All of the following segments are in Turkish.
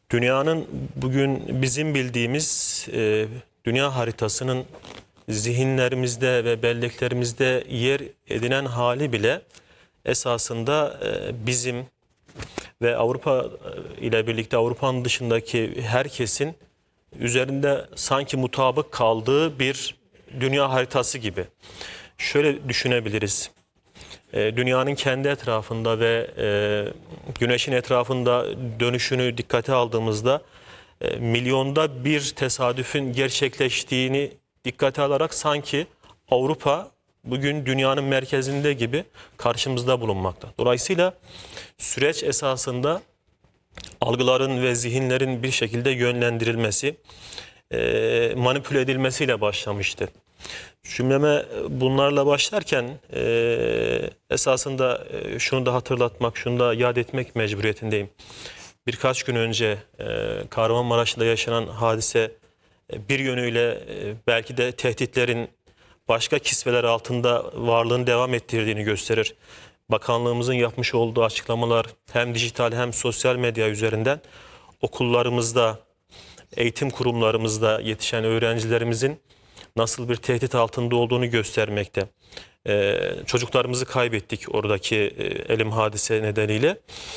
Dünyanın bugün bizim bildiğimiz dünya haritasının zihinlerimizde ve belleklerimizde yer edinen hali bile esasında bizim ve Avrupa ile birlikte Avrupa'nın dışındaki herkesin üzerinde sanki mutabık kaldığı bir dünya haritası gibi. Şöyle düşünebiliriz. Dünyanın kendi etrafında ve güneşin etrafında dönüşünü dikkate aldığımızda milyonda bir tesadüfün gerçekleştiğini dikkate alarak sanki Avrupa bugün dünyanın merkezinde gibi karşımızda bulunmakta. Dolayısıyla süreç esasında algıların ve zihinlerin bir şekilde yönlendirilmesi, manipüle edilmesiyle başlamıştı. Cümleme bunlarla başlarken esasında şunu da hatırlatmak, şunu da yad etmek mecburiyetindeyim. Birkaç gün önce Kahramanmaraş'ta yaşanan hadise bir yönüyle belki de tehditlerin başka kisveler altında varlığını devam ettirdiğini gösterir. Bakanlığımızın yapmış olduğu açıklamalar hem dijital hem sosyal medya üzerinden okullarımızda, eğitim kurumlarımızda yetişen öğrencilerimizin nasıl bir tehdit altında olduğunu göstermekte. Çocuklarımızı kaybettik oradaki elim hadise nedeniyle.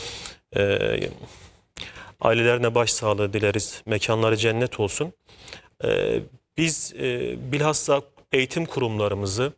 Ailelerine başsağlığı dileriz. Mekanları cennet olsun. Biz bilhassa eğitim kurumlarımızı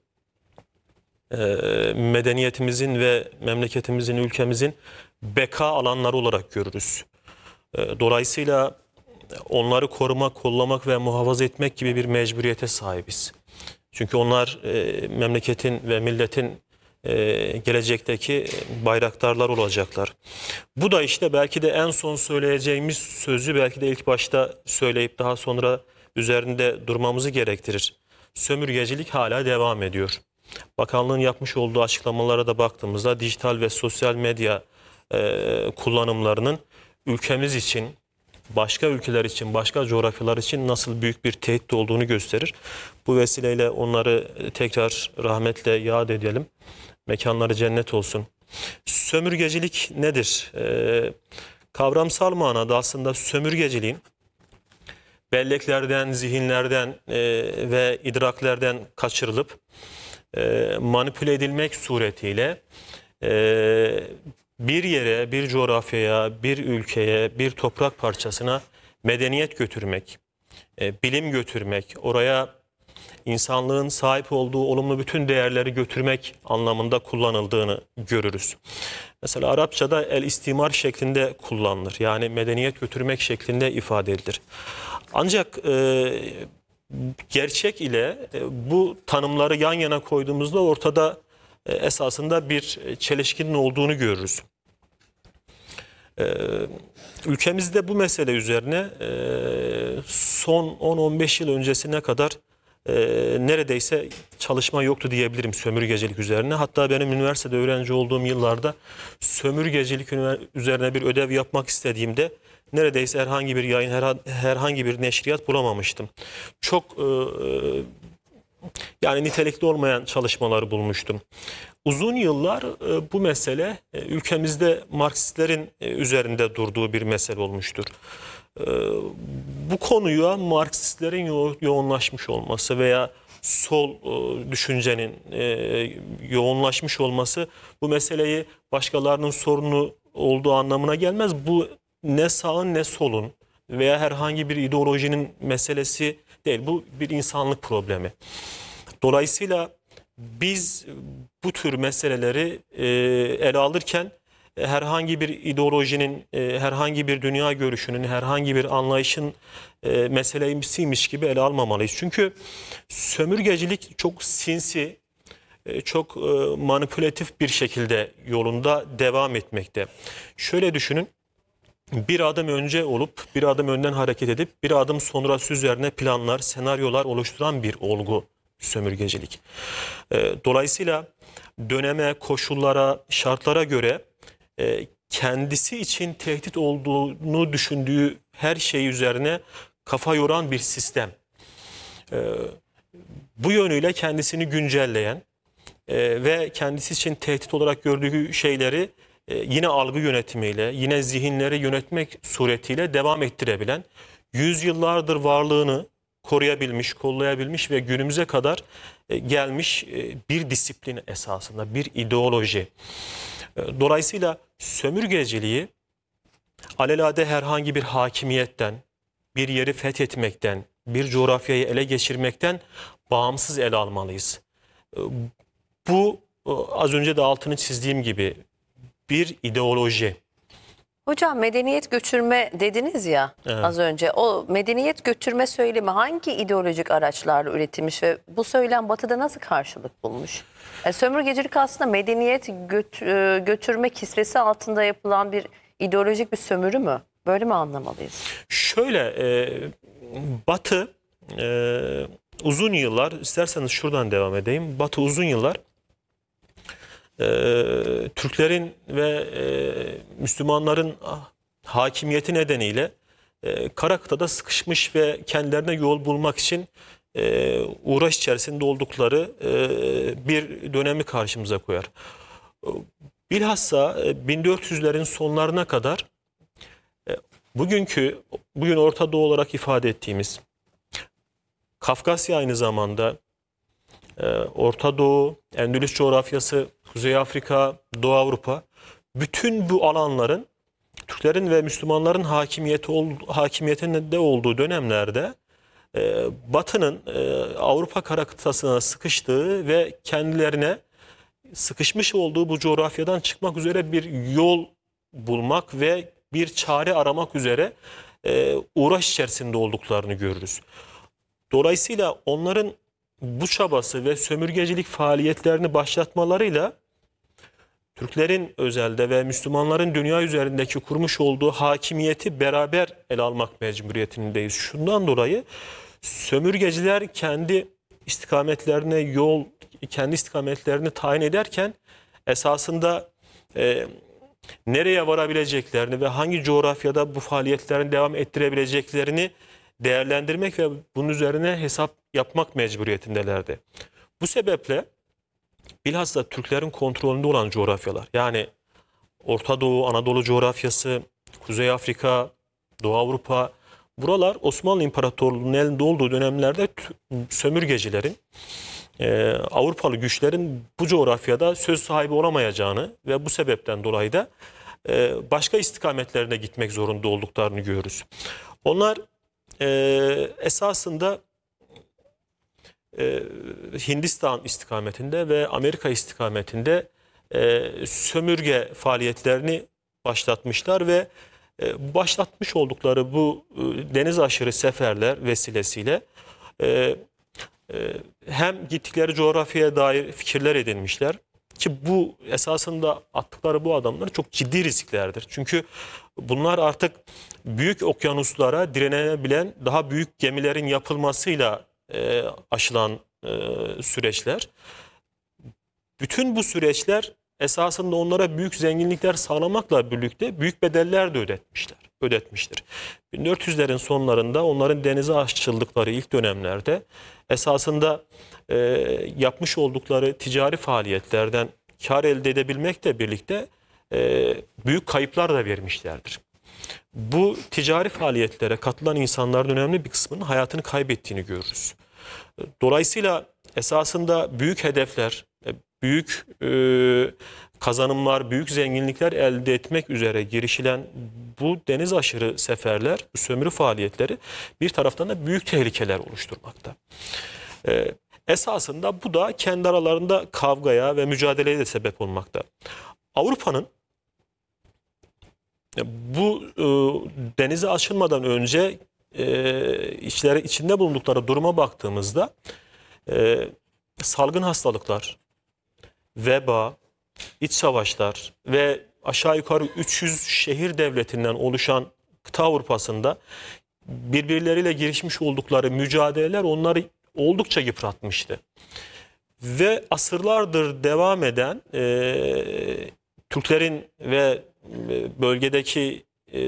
medeniyetimizin ve memleketimizin, ülkemizin beka alanları olarak görürüz. Dolayısıyla onları korumak, kollamak ve muhafaza etmek gibi bir mecburiyete sahibiz. Çünkü onlar memleketin ve milletin gelecekteki bayraktarlar olacaklar. Bu da işte belki de en son söyleyeceğimiz sözü belki de ilk başta söyleyip daha sonra üzerinde durmamızı gerektirir. Sömürgecilik hala devam ediyor. Bakanlığın yapmış olduğu açıklamalara da baktığımızda dijital ve sosyal medya kullanımlarının ülkemiz için, başka ülkeler için, başka coğrafyalar için nasıl büyük bir tehdit olduğunu gösterir. Bu vesileyle onları tekrar rahmetle yad edelim. Mekanları cennet olsun. Sömürgecilik nedir? Kavramsal manada aslında sömürgeciliğin belleklerden, zihinlerden ve idraklerden kaçırılıp manipüle edilmek suretiyle bir yere, bir coğrafyaya, bir ülkeye, bir toprak parçasına medeniyet götürmek, bilim götürmek, oraya insanlığın sahip olduğu olumlu bütün değerleri götürmek anlamında kullanıldığını görürüz. Mesela Arapçada el-istimar şeklinde kullanılır. Yani medeniyet götürmek şeklinde ifade edilir. Ancak gerçek ile bu tanımları yan yana koyduğumuzda ortada esasında bir çelişkinin olduğunu görürüz. Ülkemizde bu mesele üzerine son 10-15 yıl öncesine kadar neredeyse çalışma yoktu diyebilirim sömürgecilik üzerine. Hatta benim üniversitede öğrenci olduğum yıllarda sömürgecilik üzerine bir ödev yapmak istediğimde neredeyse herhangi bir yayın, herhangi bir neşriyat bulamamıştım. Çok yani nitelikli olmayan çalışmaları bulmuştum. Uzun yıllar bu mesele ülkemizde Marksistlerin üzerinde durduğu bir mesele olmuştur. Bu konuya Marksistlerin yoğunlaşmış olması veya sol düşüncenin yoğunlaşmış olması bu meseleyi başkalarının sorunu olduğu anlamına gelmez. Bu ne sağın ne solun veya herhangi bir ideolojinin meselesi değil. Bu bir insanlık problemi. Dolayısıyla biz bu tür meseleleri ele alırken herhangi bir ideolojinin, herhangi bir dünya görüşünün, herhangi bir anlayışın meselesiymiş gibi ele almamalıyız. Çünkü sömürgecilik çok sinsi, çok manipülatif bir şekilde yolunda devam etmekte. Şöyle düşünün. Bir adım önce olup bir adım önden hareket edip bir adım sonrası üzerine planlar, senaryolar oluşturan bir olgu sömürgecilik. Dolayısıyla döneme, koşullara, şartlara göre kendisi için tehdit olduğunu düşündüğü her şey üzerine kafa yoran bir sistem. Bu yönüyle kendisini güncelleyen ve kendisi için tehdit olarak gördüğü şeyleri yine algı yönetimiyle, yine zihinleri yönetmek suretiyle devam ettirebilen, yüzyıllardır varlığını koruyabilmiş, kollayabilmiş ve günümüze kadar gelmiş bir disiplin esasında, bir ideoloji. Dolayısıyla sömürgeciliği alelade herhangi bir hakimiyetten, bir yeri fethetmekten, bir coğrafyayı ele geçirmekten bağımsız ele almalıyız. Bu az önce de altını çizdiğim gibi bir ideoloji. Hocam medeniyet götürme dediniz ya Evet. az önce. O medeniyet götürme söylemi hangi ideolojik araçlarla üretilmiş ve bu söylem Batı'da nasıl karşılık bulmuş? Yani sömürgecilik aslında medeniyet götürme kisvesi altında yapılan bir ideolojik bir sömürü mü? Böyle mi anlamalıyız? Şöyle Batı uzun yıllar, isterseniz şuradan devam edeyim. Batı uzun yıllar Türklerin ve Müslümanların hakimiyeti nedeniyle kara kıtada sıkışmış ve kendilerine yol bulmak için uğraş içerisinde oldukları bir dönemi karşımıza koyar. Bilhassa 1400'lerin sonlarına kadar bugün Orta Doğu olarak ifade ettiğimiz Kafkasya, aynı zamanda Orta Doğu, Endülüs coğrafyası, Kuzey Afrika, Doğu Avrupa, bütün bu alanların Türklerin ve Müslümanların hakimiyetinde olduğu dönemlerde Batı'nın Avrupa kara kıtasına sıkıştığı ve kendilerine sıkışmış olduğu bu coğrafyadan çıkmak üzere bir yol bulmak ve bir çare aramak üzere uğraş içerisinde olduklarını görürüz. Dolayısıyla onların bu çabası ve sömürgecilik faaliyetlerini başlatmalarıyla Türklerin özelde ve Müslümanların dünya üzerindeki kurmuş olduğu hakimiyeti beraber ele almak mecburiyetindeyiz. Şundan dolayı sömürgeciler kendi istikametlerini tayin ederken esasında nereye varabileceklerini ve hangi coğrafyada bu faaliyetlerini devam ettirebileceklerini değerlendirmek ve bunun üzerine hesap yapmak mecburiyetindelerdi. Bu sebeple bilhassa Türklerin kontrolünde olan coğrafyalar, yani Orta Doğu, Anadolu coğrafyası, Kuzey Afrika, Doğu Avrupa, buralar Osmanlı İmparatorluğu'nun elinde olduğu dönemlerde sömürgecilerin, Avrupalı güçlerin bu coğrafyada söz sahibi olamayacağını ve bu sebepten dolayı da başka istikametlerine gitmek zorunda olduklarını görürüz. Onlar esasında Hindistan istikametinde ve Amerika istikametinde sömürge faaliyetlerini başlatmışlar ve başlatmış oldukları bu deniz aşırı seferler vesilesiyle hem gittikleri coğrafyaya dair fikirler edinmişler ki bu esasında attıkları bu adamlar çok ciddi risklerdir. Çünkü bunlar artık büyük okyanuslara direnebilen daha büyük gemilerin yapılmasıyla aşılan süreçler. Bütün bu süreçler esasında onlara büyük zenginlikler sağlamakla birlikte büyük bedeller de ödetmiştir. 1400'lerin sonlarında onların denize açıldıkları ilk dönemlerde esasında yapmış oldukları ticari faaliyetlerden kar elde edebilmekle birlikte büyük kayıplar da vermişlerdir. Bu ticari faaliyetlere katılan insanların önemli bir kısmının hayatını kaybettiğini görürüz. Dolayısıyla esasında büyük hedefler, büyük kazanımlar, büyük zenginlikler elde etmek üzere girişilen bu deniz aşırı seferler, bu sömürü faaliyetleri bir taraftan da büyük tehlikeler oluşturmakta. Esasında bu da kendi aralarında kavgaya ve mücadeleye de sebep olmakta. Avrupa'nın bu denize açılmadan önce içinde bulundukları duruma baktığımızda salgın hastalıklar, veba, iç savaşlar ve aşağı yukarı 300 şehir devletinden oluşan kıta Avrupa'sında birbirleriyle girişmiş oldukları mücadeleler onları oldukça yıpratmıştı. Ve asırlardır devam eden Türklerin ve bölgedeki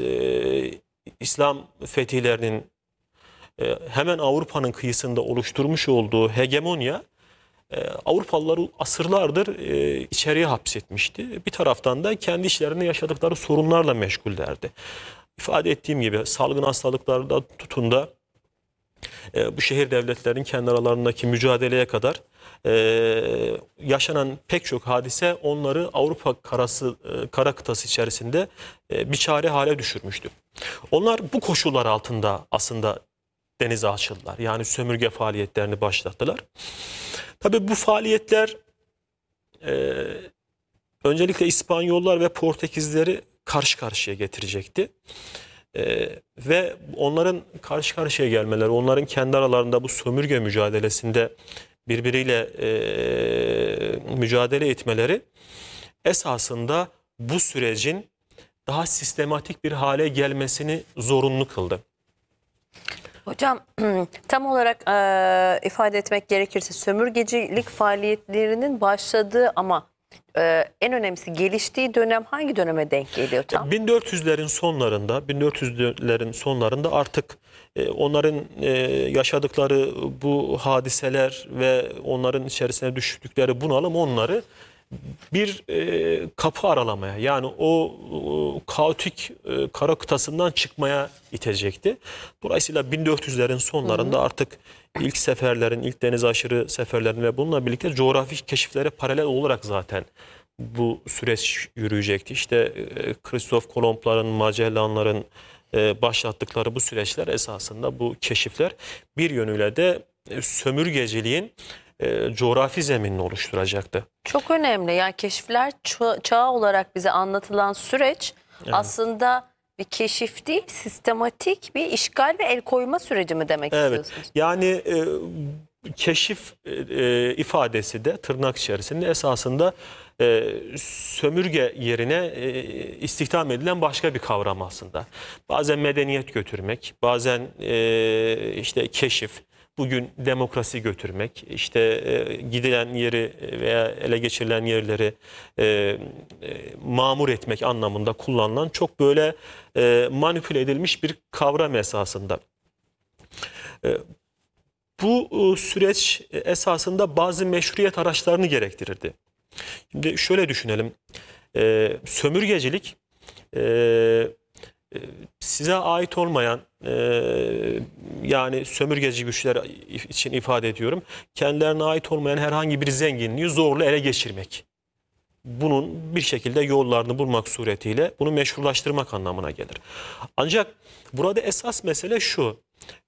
İslam fetihlerinin hemen Avrupa'nın kıyısında oluşturmuş olduğu hegemonya Avrupalıları asırlardır içeriye hapsetmişti. Bir taraftan da kendi işlerinde yaşadıkları sorunlarla meşgullerdi. İfade ettiğim gibi salgın hastalıklarda tutun da bu şehir devletlerinin kendi aralarındaki mücadeleye kadar yaşanan pek çok hadise onları Avrupa kara kıtası içerisinde biçare hale düşürmüştü. Onlar bu koşullar altında aslında denize açıldılar. Yani sömürge faaliyetlerini başlattılar. Tabii bu faaliyetler öncelikle İspanyollar ve Portekizleri karşı karşıya getirecekti. Ve onların karşı karşıya gelmeleri, onların kendi aralarında bu sömürge mücadelesinde birbiriyle mücadele etmeleri esasında bu sürecin daha sistematik bir hale gelmesini zorunlu kıldı. Hocam tam olarak ifade etmek gerekirse sömürgecilik faaliyetlerinin başladığı ama en önemlisi geliştiği dönem hangi döneme denk geliyor tam? 1400'lerin sonlarında artık onların yaşadıkları bu hadiseler ve onların içerisine düştükleri bunalım onları bir kapı aralamaya, yani o kaotik kara kıtasından çıkmaya itecekti. Dolayısıyla 1400'lerin sonlarında artık ilk seferlerin, ilk deniz aşırı seferlerin ve bununla birlikte coğrafi keşiflere paralel olarak zaten bu süreç yürüyecekti. İşte Kristof Kolomb'ların, Magellan'ların başlattıkları bu süreçler esasında, bu keşifler bir yönüyle de sömürgeciliğin coğrafi zeminini oluşturacaktı. Çok önemli. Yani keşifler çağı olarak bize anlatılan süreç aslında bir keşif değil, sistematik bir işgal ve el koyma süreci mi demek istiyorsunuz? Yani keşif ifadesi de tırnak içerisinde esasında sömürge yerine istihdam edilen başka bir kavram aslında. Bazen medeniyet götürmek, bazen işte keşif, bugün demokrasi götürmek, işte gidilen yeri veya ele geçirilen yerleri mamur etmek anlamında kullanılan çok böyle manipüle edilmiş bir kavram esasında. Bu süreç esasında bazı meşruiyet araçlarını gerektirirdi. Şimdi şöyle düşünelim, sömürgecilik size ait olmayan, yani sömürgeci güçler için ifade ediyorum, kendilerine ait olmayan herhangi bir zenginliği zorla ele geçirmek. Bunun bir şekilde yollarını bulmak suretiyle bunu meşrulaştırmak anlamına gelir. Ancak burada esas mesele şu,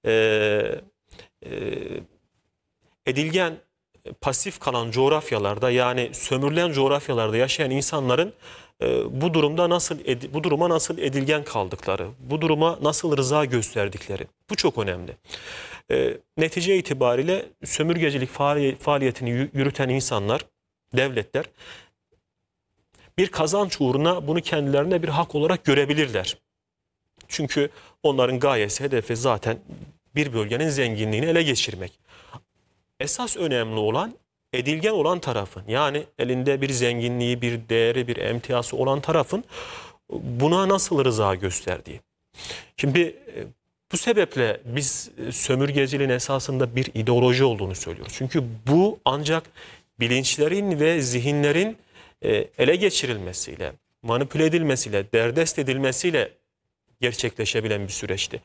edilgen, pasif kalan coğrafyalarda, yani sömürülen coğrafyalarda yaşayan insanların bu duruma nasıl edilgen kaldıkları, bu duruma nasıl rıza gösterdikleri, bu çok önemli. Netice itibariyle sömürgecilik faaliyetini yürüten insanlar, devletler bir kazanç uğruna bunu kendilerine bir hak olarak görebilirler. Çünkü onların gayesi, hedefi zaten bir bölgenin zenginliğini ele geçirmek. Esas önemli olan edilgen olan tarafın, yani elinde bir zenginliği, bir değeri, bir emtiyası olan tarafın buna nasıl rıza gösterdiği. Şimdi bu sebeple biz sömürgeciliğin esasında bir ideoloji olduğunu söylüyoruz. Çünkü bu ancak bilinçlerin ve zihinlerin ele geçirilmesiyle, manipüle edilmesiyle, derdest edilmesiyle gerçekleşebilen bir süreçti.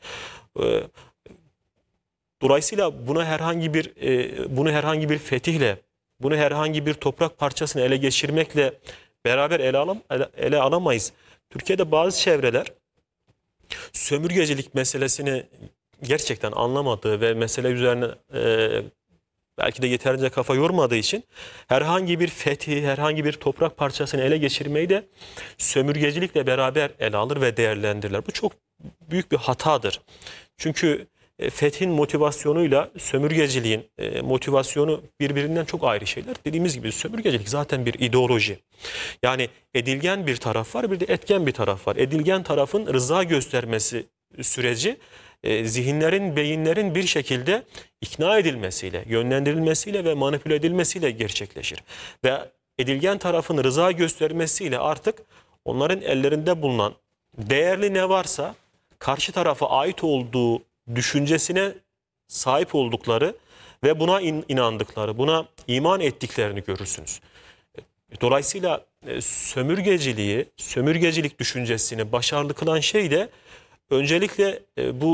Dolayısıyla bunu herhangi bir fetihle, bunu herhangi bir toprak parçasını ele geçirmekle beraber ele alamayız. Türkiye'de bazı çevreler sömürgecilik meselesini gerçekten anlamadığı ve mesele üzerine belki de yeterince kafa yormadığı için herhangi bir fethi, herhangi bir toprak parçasını ele geçirmeyi de sömürgecilikle beraber ele alır ve değerlendirirler. Bu çok büyük bir hatadır. Çünkü fethin motivasyonuyla sömürgeciliğin motivasyonu birbirinden çok ayrı şeyler. Dediğimiz gibi sömürgecilik zaten bir ideoloji. Yani edilgen bir taraf var, bir de etken bir taraf var. Edilgen tarafın rıza göstermesi süreci zihinlerin, beyinlerin bir şekilde ikna edilmesiyle, yönlendirilmesiyle ve manipüle edilmesiyle gerçekleşir. Ve edilgen tarafın rıza göstermesiyle artık onların ellerinde bulunan değerli ne varsa karşı tarafa ait olduğu düşüncesine sahip oldukları ve buna inandıkları, buna iman ettiklerini görürsünüz. Dolayısıyla sömürgecilik düşüncesini başarılı kılan şey de öncelikle bu